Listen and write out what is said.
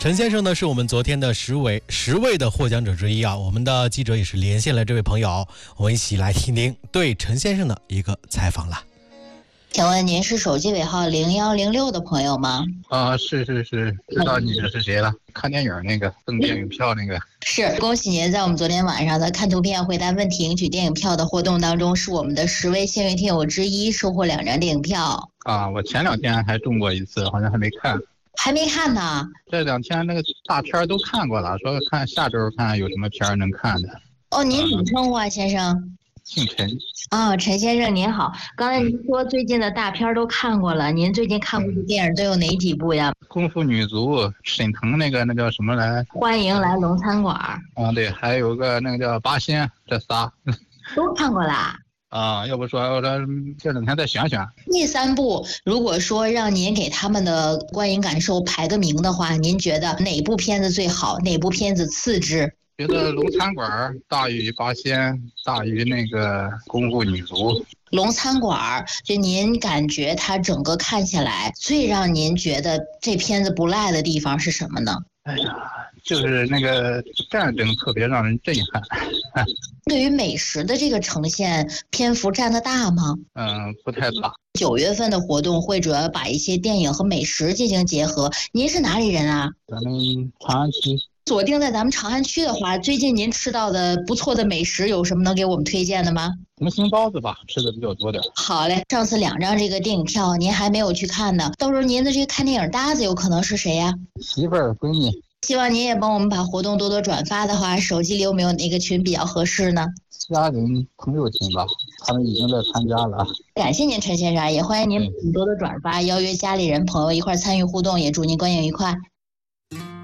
陈先生呢是我们昨天的十位的获奖者之一啊，我们的记者也是连线了这位朋友，我们一起来听听对陈先生的一个采访了。 请问您是手机尾号0106的朋友吗？ 是，知道你是谁了？看电影那个赠电影票那个。 是，恭喜您在我们昨天晚上的看图片回答问题赢取电影票的活动当中，是我们的10位幸运听友之一，收获2张电影票。 我前2天还中过一次，好像还没看。 还没看呢？ 这2天那个大片都看过了，说看下周看有什么片能看的。 您怎么称呼啊，先生？ 姓陈。 陈先生您好，刚才您说最近的大片都看过了，您最近看过的电影都有哪几部呀？ 功夫女足，沈腾那叫什么来？ 欢迎来龙餐馆。 对，还有个那个叫八仙，这仨都看过啦。 要不说我这2天再选选。 那3部如果说让您给他们的观影感受排个名的话，您觉得哪部片子最好，哪部片子次之？ 觉得龙餐馆大于八仙，大于那个功夫女足。 龙餐馆就您感觉它整个看起来最让您觉得这片子不赖的地方是什么呢？ 就是那个战争特别让人震撼。 对于美食的这个呈现，篇幅占得大吗？ 不太大。 9月份的活动会主要把一些电影和美食进行结合。您是哪里人啊？ 咱们长安区。 锁定在咱们长安区的话，最近您吃到的不错的美食有什么能给我们推荐的吗？ 红心包子吧，吃的比较多点。 好嘞，上次2张这个电影票您还没有去看呢，到时候您的这个看电影搭子有可能是谁呀？ 媳妇儿、闺女。 希望您也帮我们把活动多多转发的话，手机里有没有哪个群比较合适呢？ 家人朋友群吧，他们已经在参加了。 感谢您陈先生，也欢迎您多多转发，邀约家里人朋友一块参与互动，也祝您观影愉快。